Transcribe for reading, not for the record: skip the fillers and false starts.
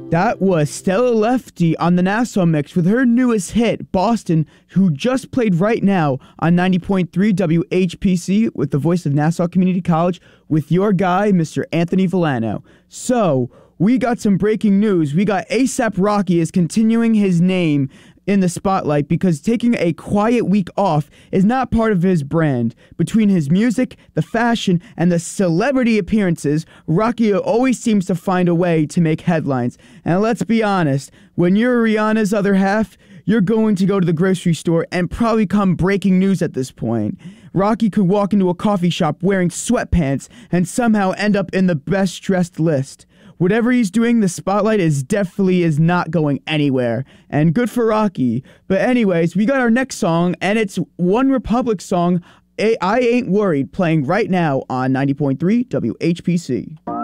That was Stella Lefty on the Nassau Mix with her newest hit, Boston, who just played right now on 90.3 WHPC with the voice of Nassau Community College with your guy, Mr. Anthony Villano. So, we got some breaking news. We got A$AP Rocky is continuing his name in the spotlight because taking a quiet week off is not part of his brand. Between his music, the fashion, and the celebrity appearances, Rocky always seems to find a way to make headlines. And let's be honest, when you're Rihanna's other half, you're going to go to the grocery store and probably come breaking news at this point. Rocky could walk into a coffee shop wearing sweatpants and somehow end up in the best dressed list. Whatever he's doing, the spotlight definitely is not going anywhere. And good for Rocky. But anyways, we got our next song, and it's One Republic song, I Ain't Worried, playing right now on 90.3 WHPC.